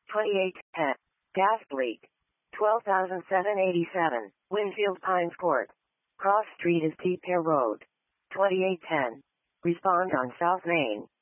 2810. Gas leak. 12,787. Winfield Pines Court. Cross Street is T Pear Road. 2810. Respond on South Main.